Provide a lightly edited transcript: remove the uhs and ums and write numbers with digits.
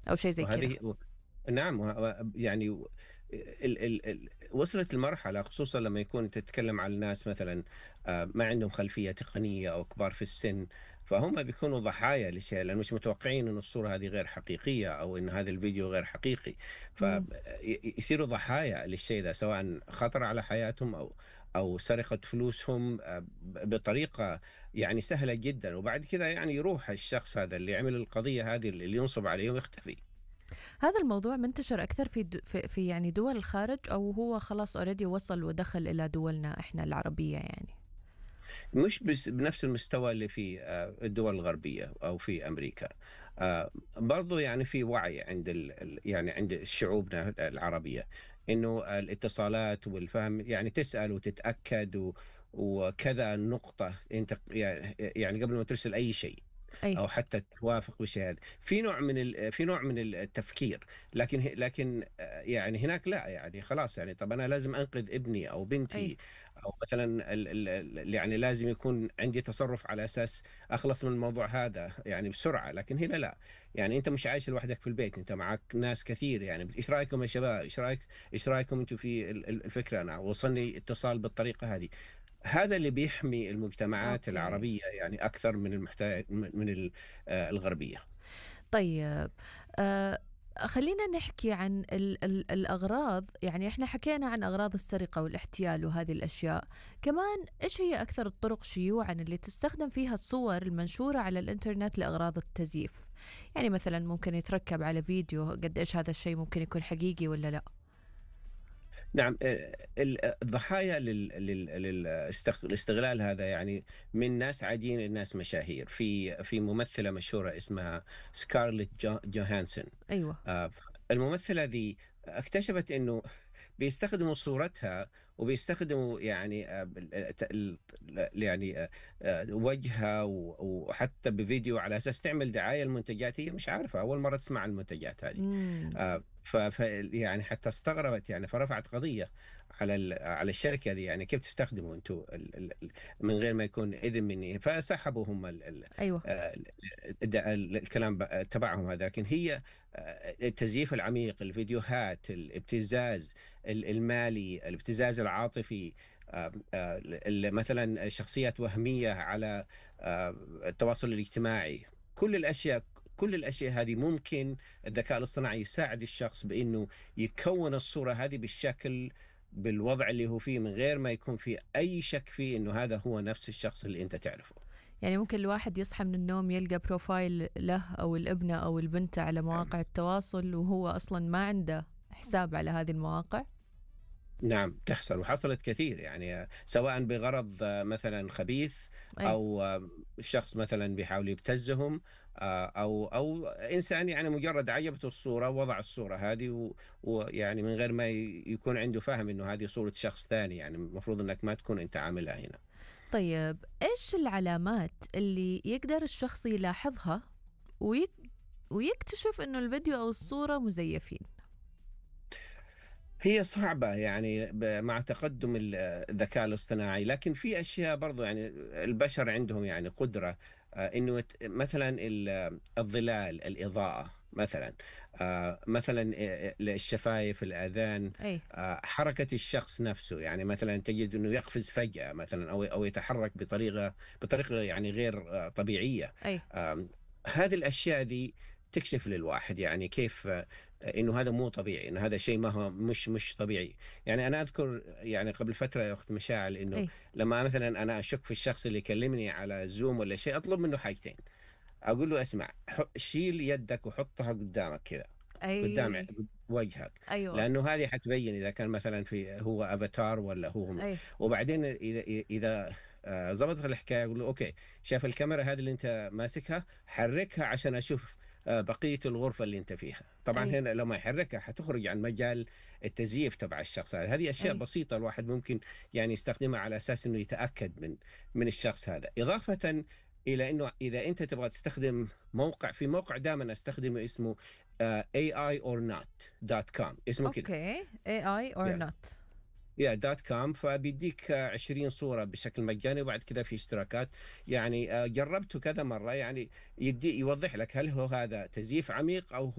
أو شيء زي كذا. وهذه نعم، يعني وصلت المرحلة، خصوصا لما يكون تتكلم عن الناس مثلا ما عندهم خلفية تقنية أو كبار في السن، فهم بيكونوا ضحايا لشيء، لأنه مش متوقعين أن الصورة هذه غير حقيقية أو أن هذا الفيديو غير حقيقي، مم. فيصيروا ضحايا للشيء ذا، سواء خطر على حياتهم أو سرقة فلوسهم بطريقة يعني سهلة جدا، وبعد كذا يعني يروح الشخص هذا اللي عمل القضية هذه اللي ينصب عليه ويختفي. هذا الموضوع منتشر أكثر في يعني دول الخارج، أو هو خلاص اوريدي وصل ودخل إلى دولنا إحنا العربية يعني؟ مش بس بنفس المستوى اللي في الدول الغربية أو في أمريكا. برضو يعني في وعي عند يعني عند شعوبنا العربية، إنه الاتصالات والفهم، يعني تسأل وتتأكد وكذا نقطة أنت يعني قبل ما ترسل أي شيء أي. او حتى توافق بالشيء هذا، في نوع من التفكير. لكن يعني هناك لا، يعني خلاص، يعني طب انا لازم انقذ ابني او أي. بنتي، او مثلا يعني لازم يكون عندي تصرف على اساس اخلص من الموضوع هذا يعني بسرعه. لكن هنا لا، يعني انت مش عايش لوحدك في البيت، انت معك ناس كثير. يعني ايش رايكم يا شباب؟ ايش رايكم انتم في الفكره؟ انا وصلني اتصال بالطريقه هذه. هذا اللي بيحمي المجتمعات أوكي. العربية يعني أكثر من الغربية. طيب. آه خلينا نحكي عن ال الأغراض. يعني إحنا حكينا عن أغراض السرقة والاحتيال وهذه الأشياء. كمان إيش هي أكثر الطرق شيوعا اللي تستخدم فيها الصور المنشورة على الإنترنت لأغراض التزييف؟ يعني مثلا ممكن يتركب على فيديو، قد إيش هذا الشيء ممكن يكون حقيقي ولا لا؟ نعم، الضحايا للاستغلال هذا يعني من ناس عاديين لناس مشاهير. في ممثلة مشهورة اسمها سكارليت جوهانسون. أيوة. آه، الممثلة ذي اكتشفت انه بيستخدموا صورتها، وبيستخدموا يعني يعني وجهها وحتى بفيديو على اساس تعمل دعاية لمنتجات هي مش عارفة، اول مرة تسمع عن المنتجات هذه. امم. يعني حتى استغربت يعني، فرفعت قضية على الشركة دي، يعني كيف تستخدموا انتم من غير ما يكون إذن مني. فسحبوا هم أيوة. آه، الكلام تبعهم هذا. لكن هي التزييف العميق، الفيديوهات، الابتزاز المالي، الابتزاز العاطفي، مثلا شخصيات وهمية على التواصل الاجتماعي، كل الأشياء كل الأشياء هذه ممكن الذكاء الاصطناعي يساعد الشخص بأنه يكون الصورة هذه بالوضع اللي هو فيه، من غير ما يكون في أي شك فيه أنه هذا هو نفس الشخص اللي أنت تعرفه. يعني ممكن الواحد يصحى من النوم يلقى بروفايل له أو الابنة أو البنت على نعم. مواقع التواصل، وهو أصلا ما عنده حساب على هذه المواقع. نعم، تحصل وحصلت كثير، يعني سواء بغرض مثلا خبيث، أي. أو شخص مثلا بيحاول يبتزهم، أو إنسان يعني مجرد عجبته الصورة وضع الصورة هذه ويعني من غير ما يكون عنده فهم إنه هذه صورة شخص ثاني، يعني المفروض إنك ما تكون أنت عاملها هنا. طيب، إيش العلامات اللي يقدر الشخص يلاحظها ويك ويكتشف إنه الفيديو أو الصورة مزيفين؟ هي صعبة يعني مع تقدم الذكاء الاصطناعي، لكن في أشياء برضو يعني البشر عندهم يعني قدرة، إنه مثلا الظلال، الإضاءة مثلا، مثلا الشفايف، الآذان، أي. حركة الشخص نفسه. يعني مثلا تجد أنه يقفز فجأة مثلا، أو يتحرك بطريقة يعني غير طبيعية. أي. هذه الأشياء دي تكشف للواحد يعني كيف انه هذا مو طبيعي، انه هذا شيء ما هو مش طبيعي. يعني انا اذكر يعني قبل فتره يا اخت مشاعل، انه أي. لما مثلا انا اشك في الشخص اللي يكلمني على زوم ولا شيء، اطلب منه حاجتين. اقول له اسمع، شيل يدك وحطها قدامك كذا، قدام أي. وجهك، أيوة. لانه هذه حتبين اذا كان مثلا هو افاتار ولا هو. أي. وبعدين اذا ظبطت الحكايه، اقول له اوكي، شايف الكاميرا هذه اللي انت ماسكها، حركها عشان اشوف بقيه الغرفه اللي انت فيها. طبعا أي. هنا لما يحركها حتخرج عن مجال التزييف تبع الشخص هذا. هذه اشياء أي. بسيطه الواحد ممكن يعني يستخدمها على اساس انه يتاكد من الشخص هذا. اضافه الى انه اذا انت تبغى تستخدم في موقع دائما استخدمه اسمه AI or not.com، اسمه كده. أوكي. AI or يا not. دوت كوم. فبيديك 20 صورة بشكل مجاني، وبعد كذا في اشتراكات. يعني جربته كذا مرة، يعني يوضح لك هل هو هذا تزييف عميق أو